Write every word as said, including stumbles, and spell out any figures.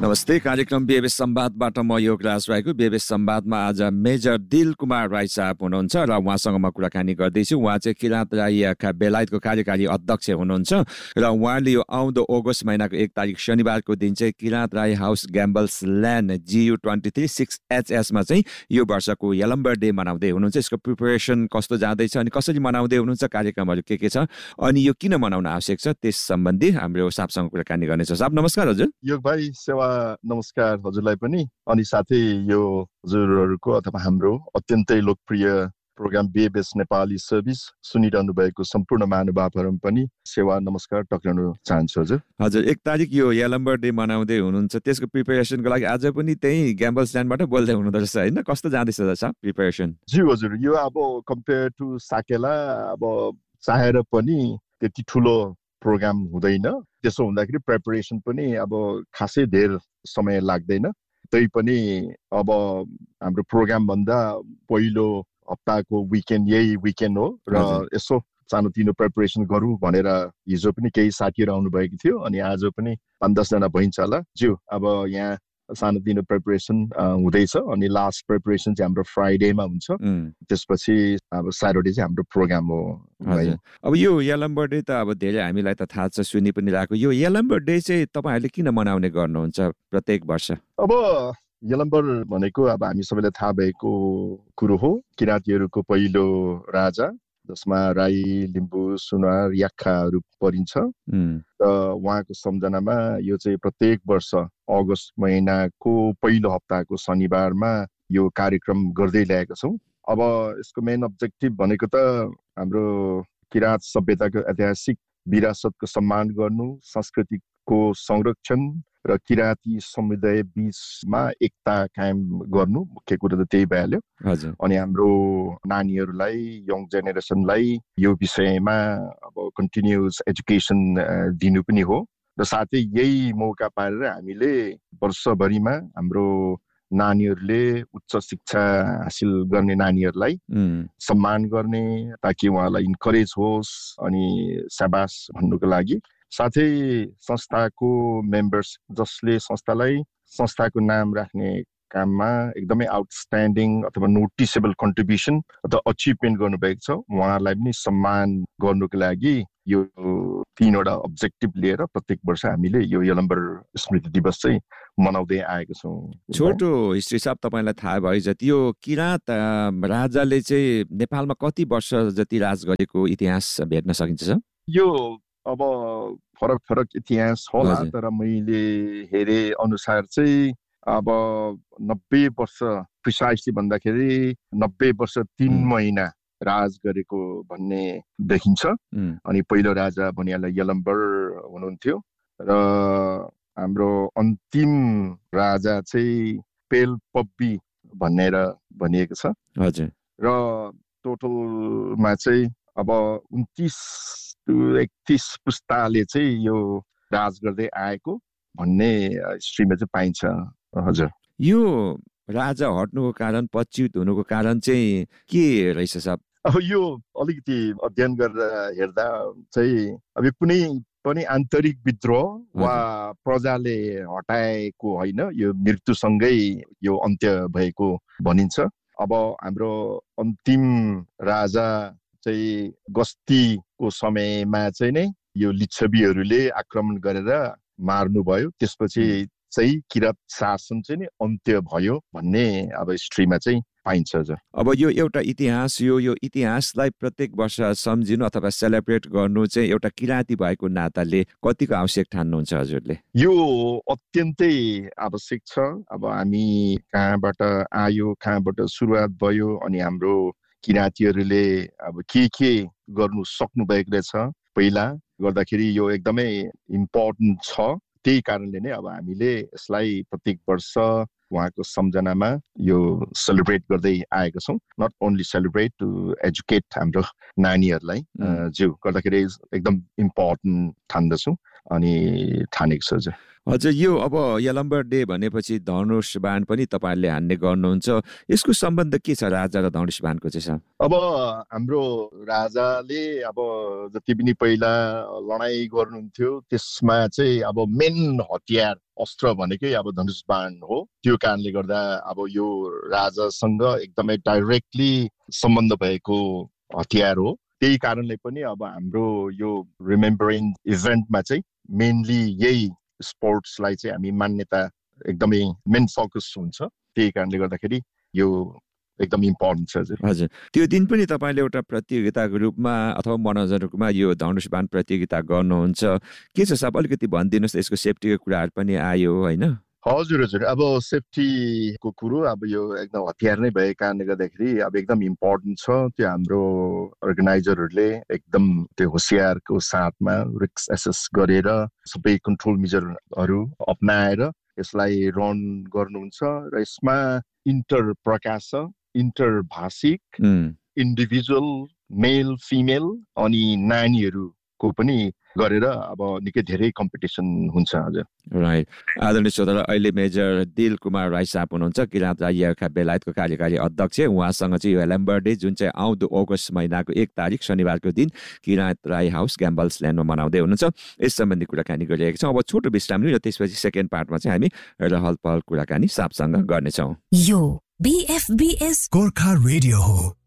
नमस्ते, कार्यक्रम बेबेस संवादबाट म योगराज राईको। बेबेस संवादमा आज मेजर दिल कुमार राई साहब हुनुहुन्छ र उहाँसँग म कुराकानी गर्दैछु। उहाँ चाहिँ किराँत राईका बेलायतको कार्यकारी अध्यक्ष हुनुहुन्छ र उहाँले यो आउँदो अगस्त महिनाको एक तारिक शनिबारको दिन चाहिँ Kirat Rai house ग्याम्बल्स land जियु twenty three six एचएसमा चाहिँ यो वर्षको यलम्बर डे मनाउँदै हुनुहुन्छ। यसको प्रिपरेसन कस्तो जाँदैछ अनि कसरी मनाउँदै हुनुहुन्छ, कार्यक्रमहरू के के छ अनि यो किन मनाउन आवश्यक छ, त्यस सम्बन्धी हाम्रो साहबसँग कुराकानी गर्नेछौँ। साहब नमस्कार। हजुर योग भाइ सेवा नमस्कार हजुरलाई पनि, अनि साथै यो हजुरहरूको अथवा हाम्रो अत्यन्तै लोकप्रिय प्रोग्राम बेबेस नेपाली सर्भिस सुनिरहनु भएको सम्पूर्ण महानुभावहरू पनि सेवा नमस्कार टक्राउन चाहन्छु। हजुर हजुर एक तारिक यो यलम्बर डे मनाउँदै हुनुहुन्छ, त्यसको प्रिपेरेसनको लागि आज पनि त्यही ग्याम्बल्स ल्यान्डबाट बोल्दै हुनुहुँदो रहेछ होइन? कस्तो जाँदैछ साहब प्रिपेरेसन? ज्यू हजुर, यो अब कम्पेयर टु साकेला अब चाहेर पनि त्यति ठुलो प्रोग्राम हुँदैन। त्यसो हुँदाखेरि प्रिपरेसन पनि अब खासै धेर समय लाग्दैन। तै पनि अब हाम्रो प्रोग्राम भन्दा पहिलो हप्ताको विकेन्ड यही विकेन्ड हो र यसो सानोतिनो प्रिपरेसन गरौँ भनेर हिजो पनि केही साथीहरू आउनुभएको थियो अनि आज पनि पाँच दसजना भइन्छ होला। ज्यू अब यहाँ सानोतिनो प्रिपरेसन हुँदैछ अनि लास्ट प्रिपरेसन चाहिँ हाम्रो फ्राइडेमा हुन्छ, त्यसपछि अब स्याटरडे चाहिँ हाम्रो प्रोग्राम हो। अब यो यलम्बर डे त अब धेरै हामीलाई त थाहा छ, सुनि पनि रहेको। यो यलम्बर डे चाहिँ तपाईँहरूले किन मनाउने गर्नुहुन्छ प्रत्येक वर्ष? अब यलम्बर भनेको अब हामी सबैलाई थाहा भएको कुरो हो, किराँतीहरूको पहिलो राजा जसमा राई, लिम्बू, सुनार, याक्खाहरू परिन्छ र उहाँको सम्झनामा यो चाहिँ प्रत्येक वर्ष अगस्त महिनाको पहिलो हप्ताको शनिबारमा यो कार्यक्रम गर्दै ल्याएका छौँ। अब यसको मेन अब्जेक्टिभ भनेको त हाम्रो किराँत सभ्यताको ऐतिहासिक विरासतको सम्मान गर्नु, संस्कृतिको संरक्षण र किराँती समुदाय बीचमा एकता कायम गर्नु, मुख्य कुरो त त्यही भइहाल्यो। अनि हाम्रो नानीहरूलाई, यङ जेनेरेसनलाई यो विषयमा अब कन्टिन्युस एजुकेसन दिनु पनि हो र साथै यही मौका पारेर हामीले वर्षभरिमा हाम्रो नानीहरूले उच्च शिक्षा हासिल गर्ने नानीहरूलाई सम्मान गर्ने, ताकि उहाँलाई इन्करेज होस् अनि शाबास भन्नुको लागि। साथै संस्थाको मेम्बर्स जसले संस्थालाई संस्थाको नाम राख्ने काममा एकदमै आउटस्ट्यान्डिङ अथवा नोटिसेबल कन्ट्रिब्युसन अथवा अचिभमेन्ट गर्नुभएको छ, उहाँलाई पनि सम्मान गर्नुको लागि यो तीनवटा अब्जेक्टिभ लिएर प्रत्येक वर्ष हामीले यो यलम्बर स्मृति दिवस चाहिँ मनाउँदै आएको छौँ। छोटो हिस्ट्री साहब तपाईँलाई थाहा भयो जति, यो किराँत राजाले चाहिँ नेपालमा कति वर्ष जति राज गरेको इतिहास भेट्न सकिन्छ सर? यो अब फरक फरक इतिहास होला, तर मैले हेरे अनुसार चाहिँ अब नब्बे वर्ष प्रिसाइसली भन्दाखेरि नब्बे वर्ष तीन महिना राज गरेको भन्ने देखिन्छ। अनि पहिलो राजा भनिहाल्दा यलम्बर हुनुहुन्थ्यो र हाम्रो अन्तिम राजा चाहिँ पेलपब्बी भनेर भनिएको छ। हजुर र टोटलमा चाहिँ अब उन्तिस एकतिस पुस्ताले चाहिँ यो राज गर्दै आएको भन्ने हिस्ट्रीमा चाहिँ पाइन्छ। हजुर यो राजा हट्नुको कारण, पच्युत हुनुको कारण चाहिँ के रहेछ साहब? अब यो अलिकति अध्ययन गरेर हेर्दा चाहिँ अब कुनै पनि आन्तरिक विद्रोह वा प्रजाले हटाएको होइन, यो मृत्युसँगै यो अन्त्य भएको भनिन्छ। अब हाम्रो अन्तिम राजा चाहिँ गस्तीको समयमा चाहिँ नै यो लिच्छवीहरूले आक्रमण गरेर मार्नुभयो, त्यसपछि चाहिँ किराँत शासन चाहिँ नि अन्त्य भयो भन्ने अब हिस्ट्रीमा चाहिँ पाइन्छ। अब यो एउटा इतिहास, यो यो इतिहासलाई प्रत्येक वर्ष सम्झिनु अथवा सेलिब्रेट गर्नु चाहिँ एउटा किराँती भएको नाताले कतिको आवश्यक ठान्नुहुन्छ हजुरले? यो अत्यन्तै आवश्यक छ। अब हामी कहाँबाट आयो, कहाँबाट सुरुवात भयो अनि हाम्रो किराँतीहरूले अब के के गर्नु सक्नु भएको रहेछ पहिला गर्दाखेरि यो एकदमै इम्पोर्टेन्ट छ। त्यही कारणले नै अब हामीले यसलाई प्रत्येक वर्ष उहाँको सम्झनामा यो सेलिब्रेट गर्दै आएका छौँ। Not only celebrate to educate हाम्रो नानीहरूलाई जो गर्दाखेरि एकदम इम्पोर्टेन्ट ठान्दछौँ अनि ठानेको छ। हजुर, यो अब यलम्बर डे भनेपछि धनुष बाण पनि तपाईँहरूले हान्ने गर्नुहुन्छ, यसको सम्बन्ध के छ राजा र धनुष बाणको चाहिँ? अब हाम्रो राजाले अब जति पनि पहिला लडाइँ गर्नुहुन्थ्यो त्यसमा चाहिँ अब मेन हतियार अस्त्र भनेकै अब धनुष बाण हो। त्यो कारणले गर्दा अब यो राजासँग एकदमै डाइरेक्टली सम्बन्ध भएको हतियार हो। त्यही कारणले पनि अब हाम्रो यो रिमेम्बरिङ इभेन्टमा चाहिँ मेनली यही स्पोर्ट्सलाई चाहिँ हामी मान्यता एकदमै मेन फोकस हुन्छ। त्यही कारणले गर्दाखेरि यो एकदम इम्पोर्टेन्ट छ। हजुर हजुर, त्यो दिन पनि तपाईँले एउटा प्रतियोगिताको रूपमा अथवा मनोरञ्जनको रूपमा यो धनुष बाण प्रतियोगिता गर्नुहुन्छ, के छ साहब अलिकति भनिदिनुहोस्, यसको सेफ्टीको कुराहरू पनि आयो होइन? हजुर हजुर, अब सेफ्टीको कुरो अब यो एकदम हतियार नै भएको कारणले गर्दाखेरि अब एकदम इम्पोर्टेन्ट छ। त्यो हाम्रो अर्गनाइजरहरूले एकदम त्यो होसियारको साथमा रिस्क एसेस गरेर सबै कन्ट्रोल मेजरहरू अपनाएर यसलाई रन गर्नुहुन्छ र यसमा इन्टर प्रकाश, इन्टर भाषिक, इन्डिभिजुअल, मेल फिमेल अनि नानीहरूको पनि गरेर अब निकै धेरै कम्पिटिसन हुन्छ। हजुर राइट। आदरणीय श्रोता, अहिले मेजर दिल कुमार राई साहब हुनुहुन्छ, किराँत राई बेलायतको कार्यकारी अध्यक्ष। उहाँसँग चाहिँ यो यलम्बर डे जुन चाहिँ आउँदो अगस्त महिनाको एक तारिक शनिबारको दिन किराँत राई हाउस ग्याम्बल्स ल्यान्डमा मनाउँदै हुनुहुन्छ, यस सम्बन्धी कुराकानी गरिरहेका छौँ। अब छोटो विश्राम लियो र त्यसपछि सेकेन्ड पार्टमा चाहिँ हामी रहल पहल कुराकानी साहबसँग गर्नेछौँ। यो बीएफबीएस गोर्खा रेडियो हो।